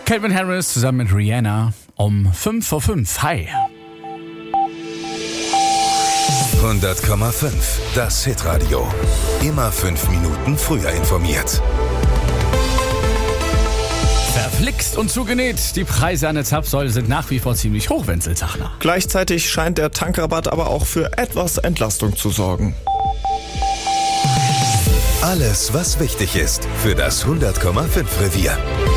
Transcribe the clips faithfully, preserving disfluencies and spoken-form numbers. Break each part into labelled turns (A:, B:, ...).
A: Calvin Harris zusammen mit Rihanna um fünf vor fünf. Hi.
B: hundert Komma fünf, das Hitradio. Immer fünf Minuten früher informiert.
A: Verflixt und zugenäht. Die Preise an der Zapfsäule sind nach wie vor ziemlich hoch, Wenzel Zachner.
C: Gleichzeitig scheint der Tankrabatt aber auch für etwas Entlastung zu sorgen.
B: Alles, was wichtig ist für das hundert Komma fünf Revier.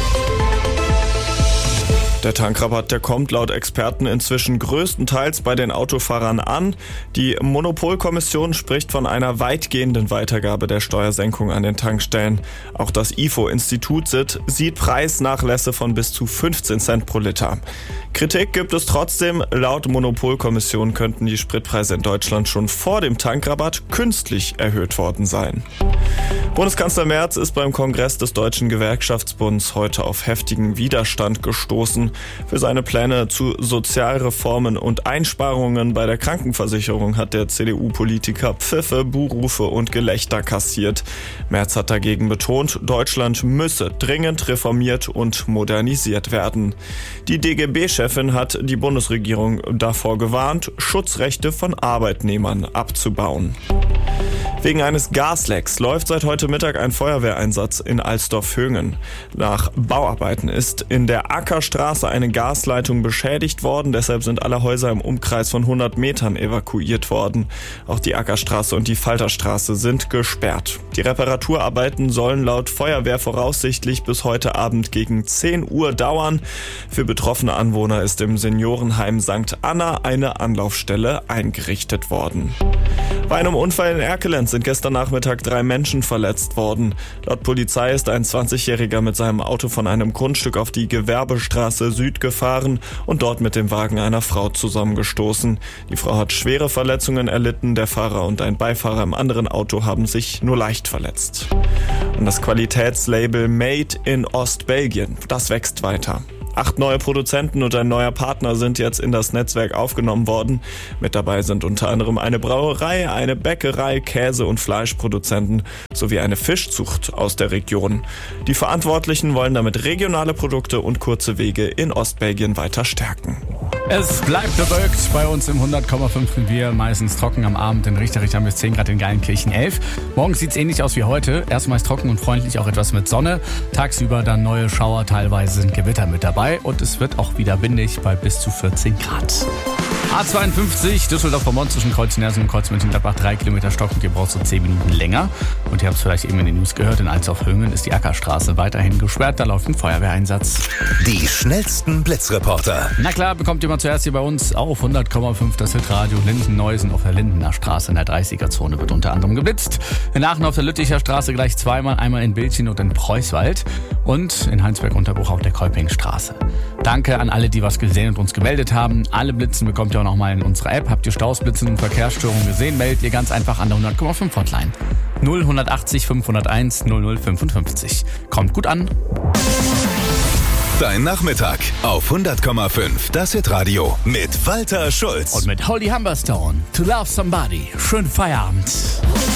C: Der Tankrabatt, der kommt laut Experten inzwischen größtenteils bei den Autofahrern an. Die Monopolkommission spricht von einer weitgehenden Weitergabe der Steuersenkung an den Tankstellen. Auch das I F O-Institut sieht Preisnachlässe von bis zu fünfzehn Cent pro Liter. Kritik gibt es trotzdem. Laut Monopolkommission könnten die Spritpreise in Deutschland schon vor dem Tankrabatt künstlich erhöht worden sein. Bundeskanzler Merz ist beim Kongress des Deutschen Gewerkschaftsbunds heute auf heftigen Widerstand gestoßen. Für seine Pläne zu Sozialreformen und Einsparungen bei der Krankenversicherung hat der C D U-Politiker Pfiffe, Buhrufe und Gelächter kassiert. Merz hat dagegen betont, Deutschland müsse dringend reformiert und modernisiert werden. Die D G B-Chefin hat die Bundesregierung davor gewarnt, Schutzrechte von Arbeitnehmern abzubauen. Wegen eines Gaslecks läuft seit heute Mittag ein Feuerwehreinsatz in Alsdorf-Höingen. Nach Bauarbeiten ist in der Ackerstraße eine Gasleitung beschädigt worden, deshalb sind alle Häuser im Umkreis von hundert Metern evakuiert worden. Auch die Ackerstraße und die Falterstraße sind gesperrt. Die Reparaturarbeiten sollen laut Feuerwehr voraussichtlich bis heute Abend gegen zehn Uhr dauern. Für betroffene Anwohner ist im Seniorenheim Sankt Anna eine Anlaufstelle eingerichtet worden. Bei einem Unfall in Erkelenz sind gestern Nachmittag drei Menschen verletzt worden. Laut Polizei ist ein zwanzigjähriger mit seinem Auto von einem Grundstück auf die Gewerbestraße Süd gefahren und dort mit dem Wagen einer Frau zusammengestoßen. Die Frau hat schwere Verletzungen erlitten, der Fahrer und ein Beifahrer im anderen Auto haben sich nur leicht verletzt. Und das Qualitätslabel Made in Ostbelgien, das wächst weiter. Acht neue Produzenten und ein neuer Partner sind jetzt in das Netzwerk aufgenommen worden. Mit dabei sind unter anderem eine Brauerei, eine Bäckerei, Käse- und Fleischproduzenten sowie eine Fischzucht aus der Region. Die Verantwortlichen wollen damit regionale Produkte und kurze Wege in Ostbelgien weiter stärken.
A: Es bleibt bewölkt bei uns im hundert Komma fünf Revier, meistens trocken am Abend. In Richterich haben wir zehn Grad, in Geilenkirchen elf. Morgen sieht es ähnlich aus wie heute. Erstmals trocken und freundlich, auch etwas mit Sonne. Tagsüber dann neue Schauer, teilweise sind Gewitter mit dabei. Und es wird auch wieder windig bei bis zu vierzehn Grad. A zweiundfünfzig, Düsseldorf-Vermont zwischen Kreuz-Nersen und Kreuz-Mönchengladbach, drei Kilometer Stocken, ihr braucht so zehn Minuten länger. Und ihr habt es vielleicht eben in den News gehört, in Alsdorf-Höingen ist die Ackerstraße weiterhin gesperrt, da läuft ein Feuerwehreinsatz.
B: Die schnellsten Blitzreporter.
A: Na klar, bekommt ihr mal zuerst hier bei uns auf hundert Komma fünf das Hitradio. Linden-Neusen auf der Lindener Straße in der dreißiger-Zone wird unter anderem geblitzt. In Aachen auf der Lütticher Straße gleich zweimal, einmal in Bildchen und in Preußwald. Und in Heinsberg-Unterbruch auf der Kolpingstraße. Danke an alle, die was gesehen und uns gemeldet haben. Alle Blitzen bekommt ihr auch nochmal in unserer App. Habt ihr Staus, Blitzen und Verkehrsstörungen gesehen, meldet ihr ganz einfach an der hundert Komma fünf Hotline. null achtzig fünfhunderteins null null fünfundfünfzig. Kommt gut an.
B: Dein Nachmittag auf hundert Komma fünf, das Hitradio mit Walter Schulz.
A: Und mit Holly Humberstone. To Love Somebody. Schönen Feierabend.